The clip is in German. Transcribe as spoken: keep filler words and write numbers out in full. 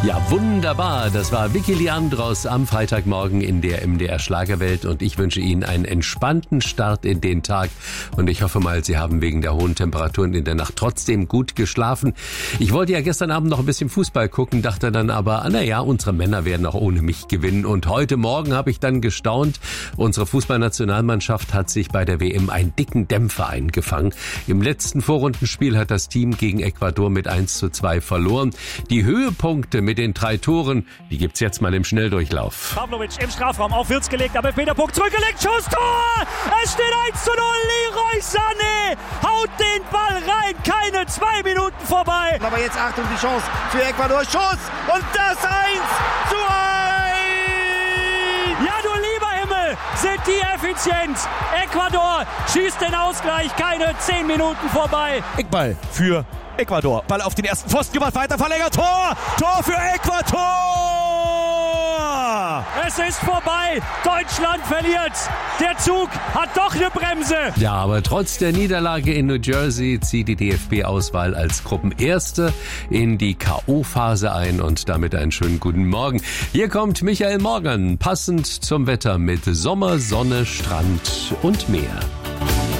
Ja, wunderbar. Das war Vicky Leandros am Freitagmorgen in der M D R Schlagerwelt und ich wünsche Ihnen einen entspannten Start in den Tag und ich hoffe mal, Sie haben wegen der hohen Temperaturen in der Nacht trotzdem gut geschlafen. Ich wollte ja gestern Abend noch ein bisschen Fußball gucken, dachte dann aber, na ja, unsere Männer werden auch ohne mich gewinnen und heute Morgen habe ich dann gestaunt, unsere Fußballnationalmannschaft hat sich bei der W M einen dicken Dämpfer eingefangen. Im letzten Vorrundenspiel hat das Team gegen Ecuador mit eins zu zwei verloren. Die Höhepunkte mit den drei Toren, die gibt's jetzt mal im Schnelldurchlauf. Pavlovic im Strafraum, auf Wirtz gelegt, aber Elfmeterpunkt zurückgelegt, Schuss, Tor! Es steht eins zu null, Leroy Sané haut den Ball rein, keine zwei Minuten vorbei. Aber jetzt Achtung, die Chance für Ecuador, Schuss und das eins zu eins! Ja, du lieber Himmel, sind die effizient. Ecuador schießt den Ausgleich, keine zehn Minuten vorbei. Eckball für Ecuador. Ball auf den ersten Pfosten gemacht, weiter verlängert. Tor! Tor für Ecuador! Es ist vorbei. Deutschland verliert. Der Zug hat doch eine Bremse. Ja, aber trotz der Niederlage in New Jersey zieht die D F B-Auswahl als Gruppenerste in die K O-Phase ein und damit einen schönen guten Morgen. Hier kommt Michael Morgan, passend zum Wetter mit Sommer, Sonne, Strand und Meer.